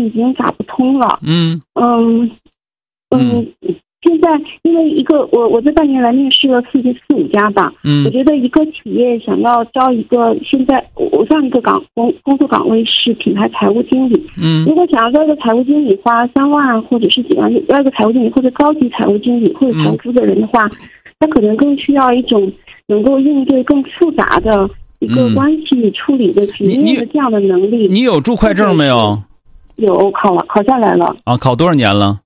已经打不通了。 嗯现在因为我这半年来面试了4-5家吧，我觉得一个企业想要招一个，现在我上一个工作岗位是品牌财务经理，如果想要招一个财务经理花3万或者是几万，要一个财务经理或者高级财务经理或者财务负责人的话，他可能更需要一种能够应对更复杂的一个关系处理的局面的这样的能力。 你有注会证没有？ 有，考下来了。 啊，考多少年了？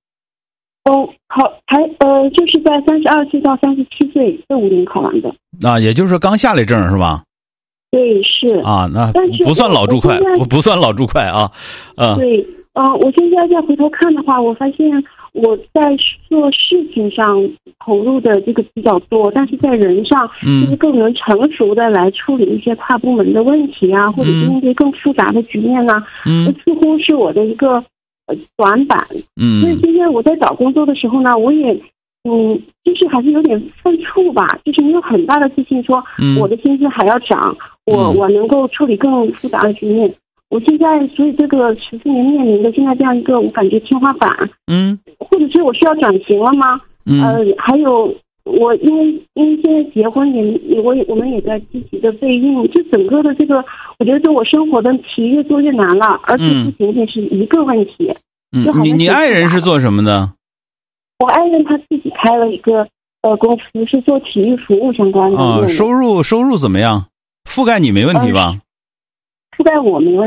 就是在32岁到37岁这5年考完的。啊， 也就是说刚下来证是吧？ 对，是。 啊，那不算老注会，不算老注会啊。 对，我现在再回头看的话，我发现我在做事情上投入的这个比较多，但是在人上就是更能成熟的来处理一些跨部门的问题啊，或者是应对更复杂的局面啊，似乎是我的一个短板。所以今天我在找工作的时候呢，我也就是还是有点犯怵吧，就是没有很大的自信说我的薪资还要涨，我能够处理更复杂的局面。我现在所以这个14年面临的现在这样一个我感觉天花板，或者是我需要转型了吗？还有我因为现在结婚我们也在积极的备孕，就整个的这个我觉得对我生活的题越做越难了，而且不仅仅是一个问题。 你爱人是做什么的？ 我爱人他自己开了一个公司，是做体育服务相关的。收入怎么样？覆盖你没问题吧？ 覆盖我没问题。